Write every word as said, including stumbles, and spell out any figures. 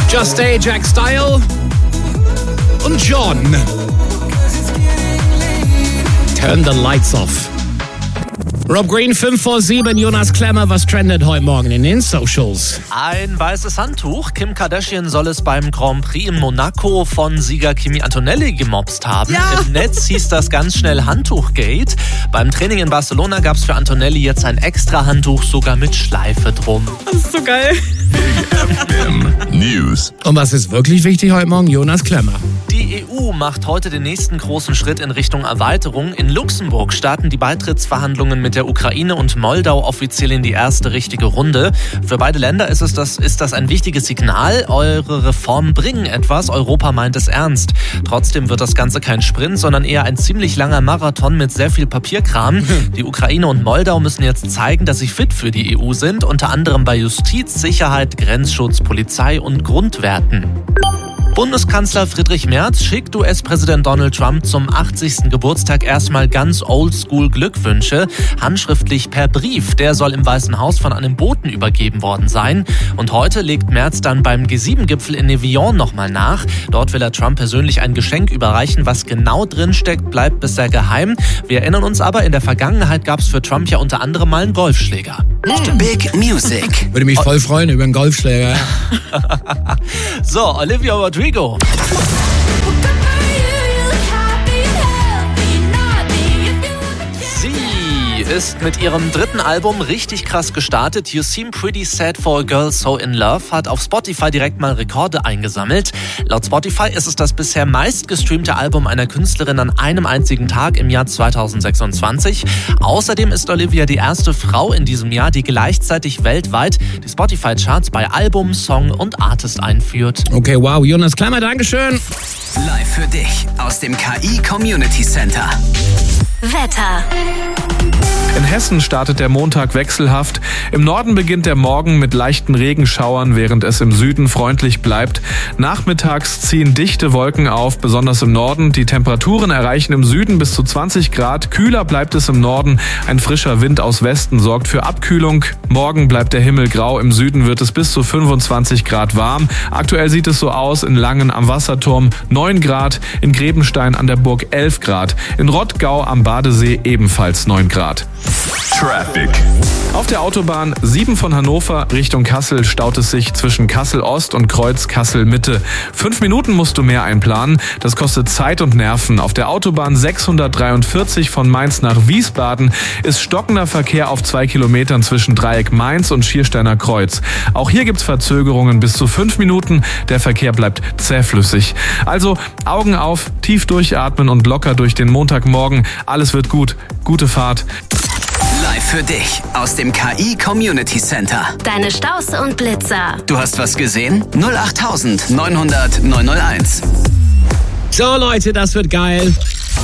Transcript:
Just Ajax Style und John. Turn the lights off. Rob Green, fünf vor sieben, Jonas Klemmer, was trendet heute Morgen in den Socials? Ein weißes Handtuch. Kim Kardashian soll es beim Grand Prix in Monaco von Sieger Kimi Antonelli gemobst haben. Ja. Im Netz hieß das ganz schnell Handtuchgate. Beim Training in Barcelona gab es für Antonelli jetzt ein extra Handtuch, sogar mit Schleife drum. Das ist so geil. F M News. Und was ist wirklich wichtig heute Morgen? Jonas Klemmer. Die E U macht heute den nächsten großen Schritt in Richtung Erweiterung. In Luxemburg starten die Beitrittsverhandlungen mit der Ukraine und Moldau offiziell in die erste richtige Runde. Für beide Länder ist, es das, ist das ein wichtiges Signal. Eure Reformen bringen etwas. Europa meint es ernst. Trotzdem wird das Ganze kein Sprint, sondern eher ein ziemlich langer Marathon mit sehr viel Papierkram. Die Ukraine und Moldau müssen jetzt zeigen, dass sie fit für die E U sind. Unter anderem bei Justiz, Sicherheit, Grenzschutz, Polizei und Grundwerten. Bundeskanzler Friedrich Merz schickt U S-Präsident Donald Trump zum achtzigsten Geburtstag erstmal ganz oldschool Glückwünsche, handschriftlich per Brief. Der soll im Weißen Haus von einem Boten übergeben worden sein. Und heute legt Merz dann beim G sieben Gipfel in Evian nochmal nach. Dort will er Trump persönlich ein Geschenk überreichen. Was genau drin steckt, bleibt bisher geheim. Wir erinnern uns aber, in der Vergangenheit gab es für Trump ja unter anderem mal einen Golfschläger. Big Music. Würde mich voll freuen über einen Golfschläger. So, Olivia Rodrigo. Sie ist mit ihrem dritten Album richtig krass gestartet. You Seem Pretty Sad for a Girl So in Love hat auf Spotify direkt mal Rekorde eingesammelt. Laut Spotify ist es das bisher meistgestreamte Album einer Künstlerin an einem einzigen Tag im Jahr zweitausendsechsundzwanzig. Außerdem ist Olivia die erste Frau in diesem Jahr, die gleichzeitig weltweit die Spotify-Charts bei Album, Song und Artist einführt. Okay, wow, Jonas Klemmer, Dankeschön. Live für dich aus dem K I Community Center. Wetter. In Hessen startet der Montag wechselhaft. Im Norden beginnt der Morgen mit leichten Regenschauern, während es im Süden freundlich bleibt. Nachmittags ziehen dichte Wolken auf, besonders im Norden. Die Temperaturen erreichen im Süden bis zu zwanzig Grad. Kühler bleibt es im Norden. Ein frischer Wind aus Westen sorgt für Abkühlung. Morgen bleibt der Himmel grau. Im Süden wird es bis zu fünfundzwanzig Grad warm. Aktuell sieht es so aus: in Langen am Wasserturm neun Grad, in Grebenstein an der Burg elf Grad, in Rottgau am Badesee ebenfalls neun Grad. Traffic. Auf der Autobahn sieben von Hannover Richtung Kassel staut es sich zwischen Kassel Ost und Kreuz Kassel Mitte. Fünf Minuten musst du mehr einplanen. Das kostet Zeit und Nerven. Auf der Autobahn sechshundertdreiundvierzig von Mainz nach Wiesbaden ist stockender Verkehr auf zwei Kilometern zwischen Dreieck Mainz und Schiersteiner Kreuz. Auch hier gibt's Verzögerungen bis zu fünf Minuten. Der Verkehr bleibt zähflüssig. Also Augen auf, tief durchatmen und locker durch den Montagmorgen. Alles wird gut. Gute Fahrt. Live für dich aus dem K I Community Center. Deine Staus und Blitzer. Du hast was gesehen? null acht neunhundert neunhundert neunhunderteins. So Leute, das wird geil.